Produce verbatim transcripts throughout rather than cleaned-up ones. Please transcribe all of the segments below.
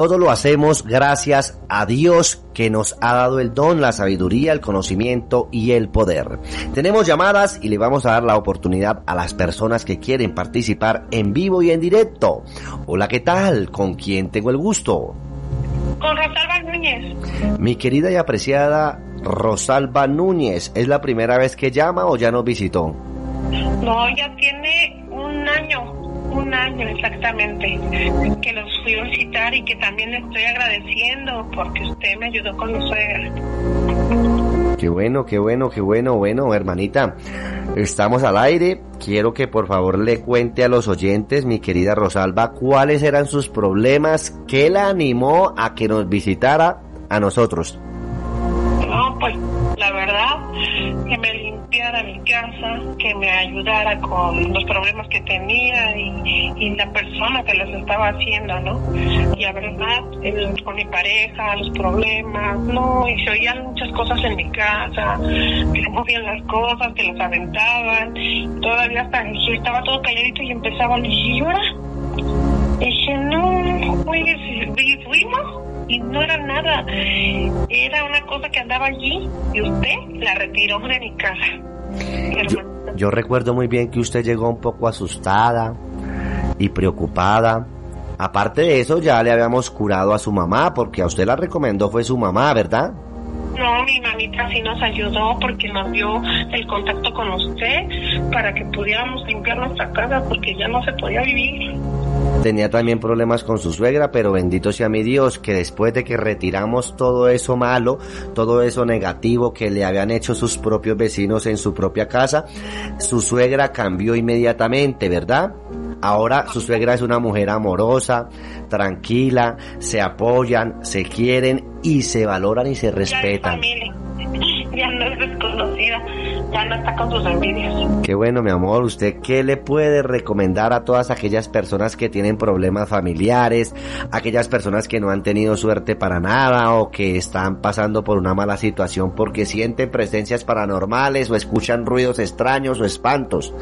Todo lo hacemos gracias a Dios que nos ha dado el don, la sabiduría, el conocimiento y el poder. Tenemos llamadas y le vamos a dar la oportunidad a las personas que quieren participar en vivo y en directo. Hola, ¿qué tal? ¿Con quién tengo el gusto? Con Rosalba Núñez. Mi querida y apreciada Rosalba Núñez, ¿es la primera vez que llama o ya nos visitó? No, ya tiene un año, un año exactamente, que los fui a visitar y que también le estoy agradeciendo porque usted me ayudó con mi suegra. Qué bueno, qué bueno, qué bueno, bueno, hermanita, estamos al aire. Quiero que por favor le cuente a los oyentes, mi querida Rosalba, cuáles eran sus problemas, qué la animó a que nos visitara a nosotros. No, pues la verdad, que me limpiara mi casa, que me ayudara con los problemas que tenía y, y la persona que los estaba haciendo, ¿no? Y la verdad, el, con mi pareja, los problemas, no, y se oían muchas cosas en mi casa, que se movían las cosas, que los aventaban, todavía hasta yo estaba todo calladito y empezaba, le dije, ¿y ahora? Dije, no, oye, si fuimos y no era nada, era una cosa que andaba allí y usted la retiró de mi casa. Yo, yo recuerdo muy bien que usted llegó un poco asustada y preocupada. Aparte de eso, ya le habíamos curado a su mamá, porque a usted la recomendó fue su mamá, ¿verdad? No, mi mamita sí nos ayudó porque nos dio el contacto con usted para que pudiéramos limpiar nuestra casa porque ya no se podía vivir. Tenía también problemas con su suegra, pero bendito sea mi Dios, que después de que retiramos todo eso malo, todo eso negativo que le habían hecho sus propios vecinos en su propia casa, su suegra cambió inmediatamente, ¿verdad? Ahora su suegra es una mujer amorosa, tranquila, se apoyan, se quieren y se valoran y se respetan. Ya es familia, ya no es desconocida, ya no está con sus envidias. Qué bueno, mi amor. ¿Usted qué le puede recomendar a todas aquellas personas que tienen problemas familiares, aquellas personas que no han tenido suerte para nada o que están pasando por una mala situación porque sienten presencias paranormales o escuchan ruidos extraños o espantos?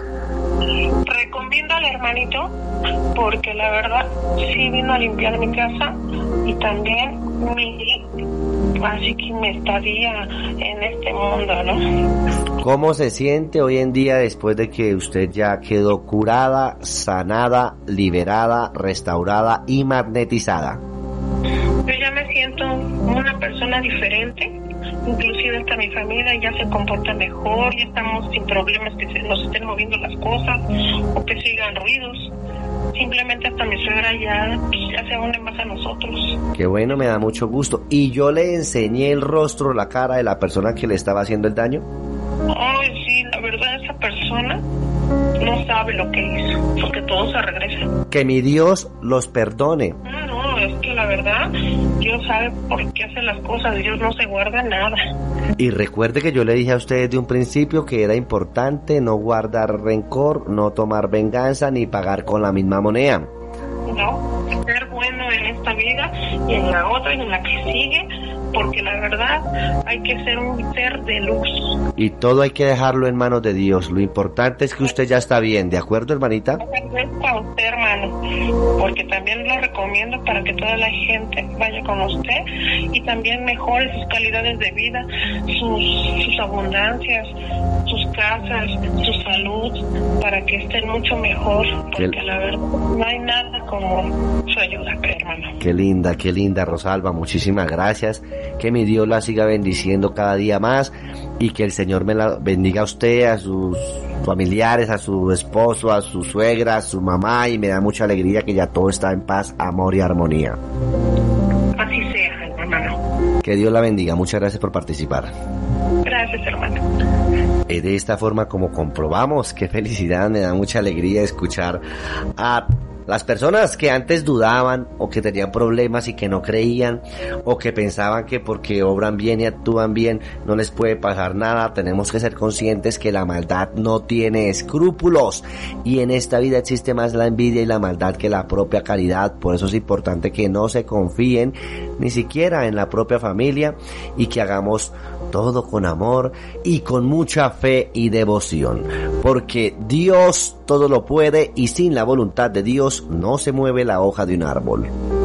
Recomiendo al hermanito porque la verdad sí vino a limpiar mi casa y también mi, así que mi estadía en este mundo, ¿no? ¿Cómo se siente hoy en día después de que usted ya quedó curada, sanada, liberada, restaurada y magnetizada? Yo ya me siento una persona diferente. Inclusive hasta mi familia ya se comporta mejor, ya estamos sin problemas que se nos estén moviendo las cosas o que sigan ruidos. Simplemente hasta mi suegra ya, ya se une más a nosotros. Qué bueno, me da mucho gusto. ¿Y yo le enseñé el rostro, la cara de la persona que le estaba haciendo el daño? Ay, sí, la verdad esa persona no sabe lo que hizo, porque todo se regresa. Que mi Dios los perdone. No, no, es que la verdad, Dios sabe por qué hace las cosas, Dios no se guarda nada. Y recuerde que yo le dije a usted desde un principio que era importante no guardar rencor, no tomar venganza ni pagar con la misma moneda. No, ser bueno en esta vida y en la otra y en la que sigue, porque la verdad hay que ser un ser de luz. Y todo hay que dejarlo en manos de Dios. Lo importante es que usted ya está bien, ¿de acuerdo, hermanita? Es para usted, hermano, porque también lo recomiendo para que toda la gente vaya con usted y también mejore sus calidades de vida, sus, sus abundancias, sus casas, su salud, para que estén mucho mejor, porque ¿Qué? La verdad no hay nada como su ayuda, hermano. Qué linda, qué linda, Rosalba, muchísimas gracias. Que mi Dios la siga bendiciendo cada día más y que el Señor me la bendiga a usted, a sus familiares, a su esposo, a su suegra, a su mamá, y me da mucha alegría que ya todo está en paz, amor y armonía. Así sea, hermano. Que Dios la bendiga. Muchas gracias por participar. Gracias, hermano. Eh, de esta forma, como comprobamos, qué felicidad, me da mucha alegría escuchar a las personas que antes dudaban o que tenían problemas y que no creían o que pensaban que porque obran bien y actúan bien no les puede pasar nada. Tenemos que ser conscientes que la maldad no tiene escrúpulos y en esta vida existe más la envidia y la maldad que la propia caridad. Por eso es importante que no se confíen ni siquiera en la propia familia y que hagamos todo con amor y con mucha fe y devoción, porque Dios todo lo puede y sin la voluntad de Dios no se mueve la hoja de un árbol.